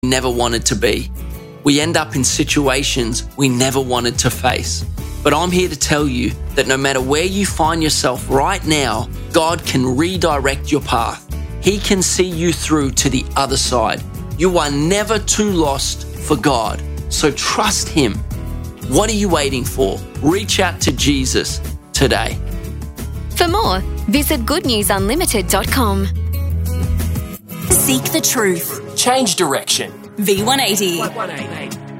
never wanted to be. We end up in situations we never wanted to face. But I'm here to tell you that no matter where you find yourself right now, God can redirect your path. He can see you through to the other side. You are never too lost for God. So trust Him. What are you waiting for? Reach out to Jesus today. For more, visit goodnewsunlimited.com. Seek the truth. Change direction. V180.